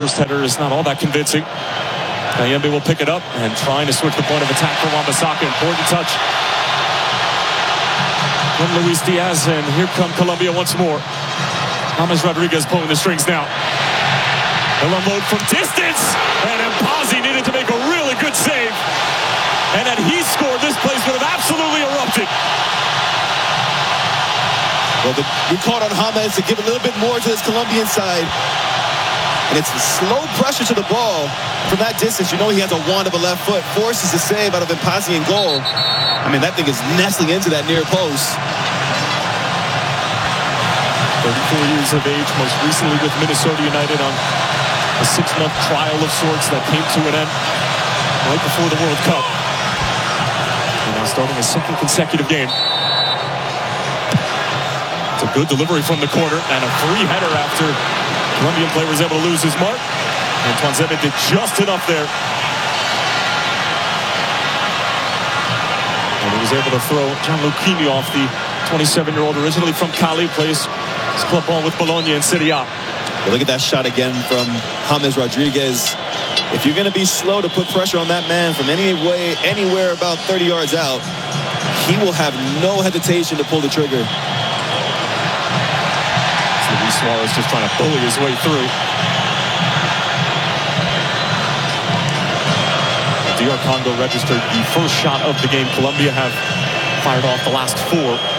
first header is not all that convincing. Kayembe will pick it up and trying to switch the point of attack for Wan-Bissaka. Important touch from Luis Diaz, and here come Colombia once more. James Rodriguez pulling the strings now. They'll unload from distance, and Mpazi needed to make a really good save. And had he scored, this place would have absolutely erupted. Well, we called on James to give a little bit more to this Colombian side. And it's the slow pressure to the ball from that distance. You know he has a wand of a left foot. Forces the save out of Mpazi in goal. I mean, that thing is nestling into that near post. 34 years of age, most recently with Minnesota United on a 6-month trial of sorts that came to an end right before the World Cup. And now starting a second consecutive game. It's a good delivery from the corner and a free header after Colombian player was able to lose his mark. Antoine Zebe did just enough there. And he was able to throw Gianluquinho off, the 27-year-old originally from Cali, plays his club ball with Bologna in Serie A. Well, look at that shot again from James Rodriguez. If you're going to be slow to put pressure on that man from anywhere about 30 yards out, he will have no hesitation to pull the trigger. Luis Suarez just trying to bully his way through. DR Congo registered the first shot of the game. Colombia have fired off the last 4.